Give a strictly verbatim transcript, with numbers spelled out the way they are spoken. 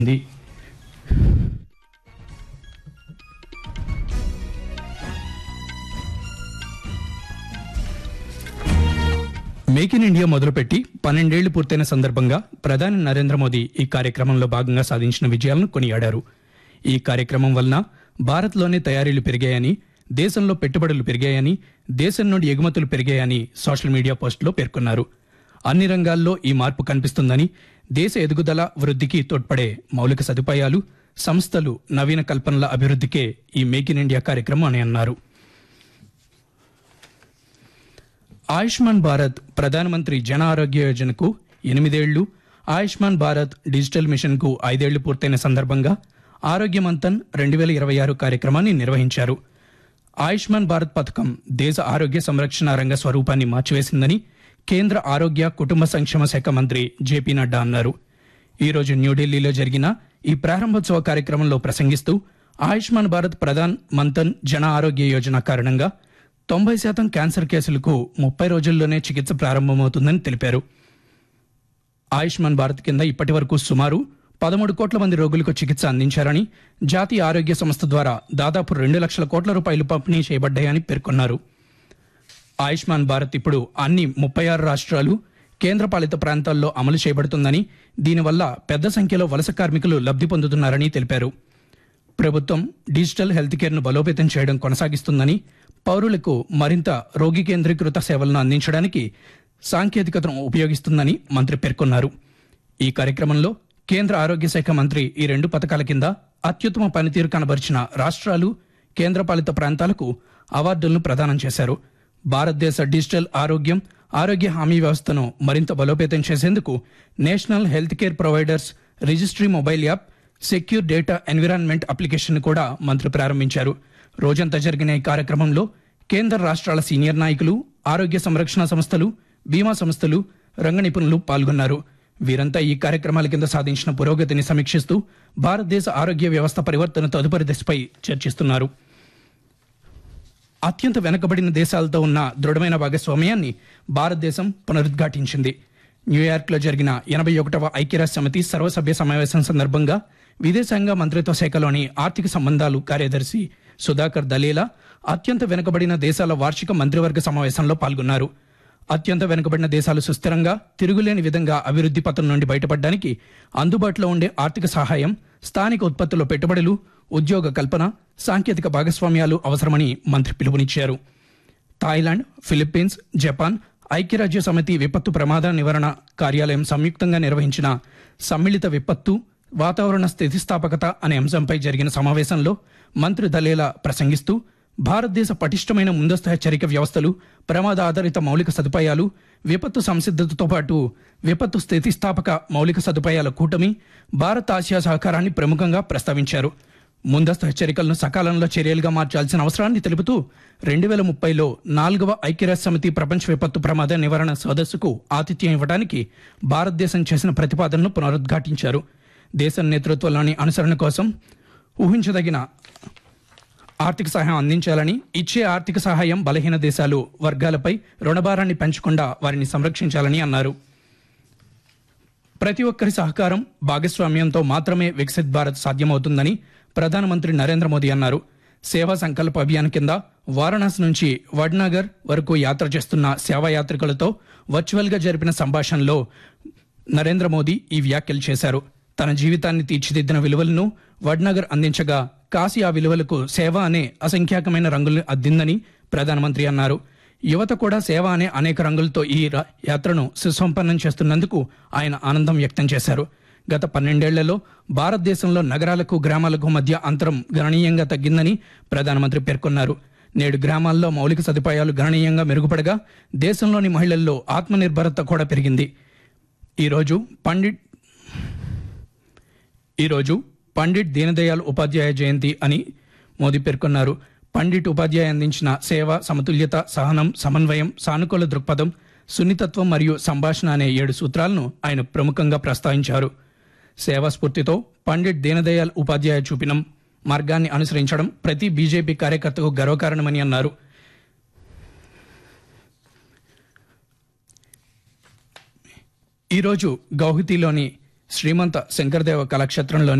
ఉంది. Make in India మొదలుపెట్టి పన్నెండేళ్లు పూర్తయిన సందర్భంగా ప్రధాని నరేంద్ర మోదీ ఈ కార్యక్రమంలో భాగంగా సాధించిన విజయాలను కొనియాడారు. ఈ కార్యక్రమం వలన భారత్లోనే తయారీలు పెరిగాయని, దేశంలో పెట్టుబడులు పెరిగాయని, దేశం నుండి ఎగుమతులు పెరిగాయని సోషల్ మీడియా పోస్టులో పేర్కొన్నారు. అన్ని రంగాల్లో ఈ మార్పు కనిపిస్తుందని, దేశ ఎదుగుదల వృద్ధికి తోడ్పడే మౌలిక సదుపాయాలు, సంస్థలు, నవీన కల్పనల అభివృద్ధికే ఈ మేక్ ఇన్ ఇండియా కార్యక్రమం అని అన్నారు. ఆయుష్మాన్ భారత్ ప్రధానమంత్రి జన ఆరోగ్య యోజనకు ఎనిమిదేళ్లు, ఆయుష్మాన్ భారత్ డిజిటల్ మిషన్ కు ఐదేళ్లు పూర్తయిన సందర్భంగా ఆరోగ్య మంథన్ రెండు వేల ఇరవై ఆరు కార్యక్రమాన్ని నిర్వహించారు. ఆయుష్మాన్ భారత్ పథకం దేశ ఆరోగ్య సంరక్షణ రంగ స్వరూపాన్ని మార్చివేసిందని కేంద్ర ఆరోగ్య కుటుంబ సంక్షేమ శాఖ మంత్రి జేపీ నడ్డా అన్నారు. ఈరోజు న్యూఢిల్లీలో జరిగిన ఈ ప్రారంభోత్సవ కార్యక్రమంలో ప్రసంగిస్తూ ఆయుష్మాన్ భారత్ ప్రధాన్ మంథన్ జన ఆరోగ్య యోజన కారణంగా తొంభై శాతం క్యాన్సర్ కేసులకు ముప్పై రోజుల్లోనే చికిత్స ప్రారంభమవుతుందని తెలిపారు. ఆయుష్మాన్ భారత్ కింద ఇప్పటి వరకు సుమారు పదమూడు కోట్ల మంది రోగులకు చికిత్స అందించారని, జాతీయ ఆరోగ్య సంస్థ ద్వారా దాదాపు రెండు లక్షల కోట్ల రూపాయలు పంపిణీ చేయబడ్డాయని పేర్కొన్నారు. ఆయుష్మాన్ భారత్ ఇప్పుడు అన్ని ముప్పై ఆరు రాష్ట్రాలు, కేంద్రపాలిత ప్రాంతాల్లో అమలు చేయబడుతుందని, దీనివల్ల పెద్ద సంఖ్యలో వలస కార్మికులు లబ్ధి పొందుతున్నారని తెలిపారు. ప్రభుత్వం డిజిటల్ హెల్త్ కేర్ను బలోపేతం చేయడం కొనసాగిస్తుందని, పౌరులకు మరింత రోగి కేంద్రీకృత సేవలను అందించడానికి సాంకేతికతను ఉపయోగిస్తుందని మంత్రి పేర్కొన్నారు. ఈ కార్యక్రమంలో కేంద్ర ఆరోగ్య శాఖ మంత్రి ఈ రెండు పథకాల కింద అత్యుత్తమ పనితీరు కనబరిచిన రాష్ట్రాలు, కేంద్రపాలిత ప్రాంతాలకు అవార్డులను ప్రదానం చేశారు. భారతదేశ డిజిటల్ ఆరోగ్యం, ఆరోగ్య హామీ వ్యవస్థను మరింత బలోపేతం చేసేందుకు national health care providers registry mobile app, secure data environment application కూడా మంత్రి ప్రారంభించారు. రోజంతా జరిగిన ఈ కార్యక్రమంలో కేంద్ర రాష్ట్రాల సీనియర్ నాయకులు, ఆరోగ్య సంరక్షణ సంస్థలు, బీమా సంస్థలు, రంగ నిపుణులు పాల్గొన్నారు. వీరంతా ఈ కార్యక్రమాల కింద సాధించిన పురోగతిని సమీక్షిస్తూ భారతదేశ ఆరోగ్య వ్యవస్థ పరివర్తన తదుపరి దశపై చర్చిస్తున్నారు. అత్యంత వెనుకబడిన దేశాలతో ఉన్న దృఢమైన భాగస్వామ్యాన్ని భారతదేశం పునరుద్ఘాటించింది. న్యూయార్క్లో జరిగిన ఎనభై ఒకటవ ఐక్యరాజ్య సమితి సర్వసభ్య సమావేశం సందర్భంగా విదేశాంగ మంత్రిత్వ శాఖలోని ఆర్థిక సంబంధాలు కార్యదర్శి సుధాకర్ దలేలా అత్యంత వెనుకబడిన దేశాల వార్షిక మంత్రివర్గ సమావేశంలో పాల్గొన్నారు. అత్యంత వెనుకబడిన దేశాలు సుస్థిరంగా, తిరుగులేని విధంగా అభివృద్ధి పథం నుండి బయటపడడానికి అందుబాటులో ఉండే ఆర్థిక సహాయం, స్థానిక ఉత్పత్తుల పెట్టుబడులు, ఉద్యోగ కల్పన, సాంకేతిక భాగస్వామ్యాలు అవసరమని మంత్రి పిలుపునిచ్చారు. థాయిలాండ్, ఫిలిప్పీన్స్, జపాన్, ఐక్యరాజ్య సమితి విపత్తు ప్రమాద నివారణ కార్యాలయం సంయుక్తంగా నిర్వహించిన సమ్మిళిత విపత్తు, వాతావరణ స్థితిస్థాపకత అనే అంశంపై జరిగిన సమావేశంలో మంత్రి దలేలా ప్రసంగిస్తూ భారతదేశ పటిష్టమైన ముందస్తు హెచ్చరిక వ్యవస్థలు, ప్రమాద ఆధారిత మౌలిక సదుపాయాలు, విపత్తు సంసిద్ధతతో పాటు విపత్తు స్థితిస్థాపక మౌలిక సదుపాయాల కూటమి, భారత్ ఆసియా సహకారాన్ని ప్రముఖంగా ప్రస్తావించారు. ముందస్తు హెచ్చరికలను సకాలంలో చర్యలుగా మార్చాల్సిన అవసరాన్ని తెలుపుతూ రెండు వేల ముప్పైలో నాలుగవ ఐక్యరాజ్య సమితి ప్రపంచ విపత్తు ప్రమాద నివారణ సదస్సుకు ఆతిథ్యం ఇవ్వడానికి భారతదేశం చేసిన ప్రతిపాదనను పునరుద్ఘాటించారు. దేశం నేతృత్వంలోని అనుసరణ కోసం ఊహించదగిన ఆర్థిక సహాయం అందించాలని, ఇచ్చే ఆర్థిక సహాయం బలహీన దేశాలు, వర్గాలపై రుణభారాన్ని పెంచకుండా వారిని సంరక్షించాలని అన్నారు. ప్రతి ఒక్కరి సహకారం, భాగస్వామ్యంతో మాత్రమే వికసిత్ భారత్ సాధ్యమవుతుందని ప్రధానమంత్రి నరేంద్ర మోదీ అన్నారు. సేవా సంకల్ప అభియాన్ కింద వారణాసి నుంచి వడ్నగర్ వరకు యాత్ర చేస్తున్న సేవాయాత్రికులతో వర్చువల్ గా జరిపిన సంభాషణలో నరేంద్ర మోదీ ఈ వ్యాఖ్యలు చేశారు. తన జీవితాన్ని తీర్చిదిద్దిన విలువలను వడ్నగర్ అందించగా కాశీ ఆ విలువలకు సేవ అనే అసంఖ్యాకమైన రంగులను అద్దిందని ప్రధానమంత్రి అన్నారు. యువత కూడా సేవ అనే అనేక రంగులతో ఈ యాత్రను సుసంపన్నం చేస్తున్నందుకు ఆయన ఆనందం వ్యక్తం చేశారు. గత పన్నెండేళ్లలో భారతదేశంలో నగరాలకు, గ్రామాలకు మధ్య అంతరం గణనీయంగా తగ్గిందని ప్రధానమంత్రి పేర్కొన్నారు. నేడు గ్రామాల్లో మౌలిక సదుపాయాలు గణనీయంగా మెరుగుపడగా దేశంలోని మహిళల్లో ఆత్మనిర్భరత కూడా పెరిగింది. ఈరోజు పండిట్ ఈరోజు పండిట్ దీనదయాళ్ ఉపాధ్యాయ జయంతి అని మోదీ పేర్కొన్నారు. పండిట్ ఉపాధ్యాయ అందించిన సేవ, సమతుల్యత, సహనం, సమన్వయం, సానుకూల దృక్పథం, సున్నితత్వం మరియు సంభాషణ అనే ఏడు సూత్రాలను ఆయన ప్రముఖంగా ప్రస్తావించారు. సేవా స్ఫూర్తితో పండిట్ దీనదయాళ్ ఉపాధ్యాయ చూపిన మార్గాన్ని అనుసరించడం ప్రతి బీజేపీ కార్యకర్తకు గర్వకారణమని అన్నారు. ఈరోజు గౌహతిలోని శ్రీమంత శంకరదేవ కళాక్షేత్రంలోని